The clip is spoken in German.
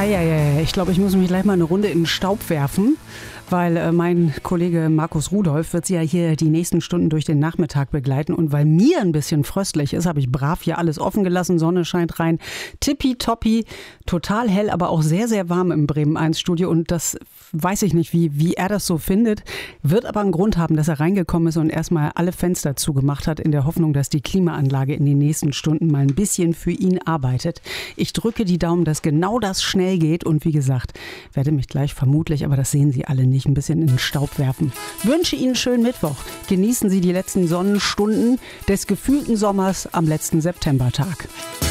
Eieiei, ich glaube, ich muss mich gleich mal eine Runde in den Staub werfen, weil mein Kollege Markus Rudolph wird Sie ja hier die nächsten Stunden durch den Nachmittag begleiten. Und weil mir ein bisschen fröstlich ist, habe ich brav hier alles offen gelassen, Sonne scheint rein, tippitoppi, total hell, aber auch sehr, sehr warm im Bremen 1 Studio. Und das weiß ich nicht, wie er das so findet, wird aber einen Grund haben, dass er reingekommen ist und erstmal alle Fenster zugemacht hat, in der Hoffnung, dass die Klimaanlage in den nächsten Stunden mal ein bisschen für ihn arbeitet. Ich drücke die Daumen, dass genau das schnell geht und wie gesagt, werde mich gleich vermutlich, aber das sehen Sie alle nicht, ein bisschen in den Staub werfen. Wünsche Ihnen einen schönen Mittwoch. Genießen Sie die letzten Sonnenstunden des gefühlten Sommers am letzten Septembertag.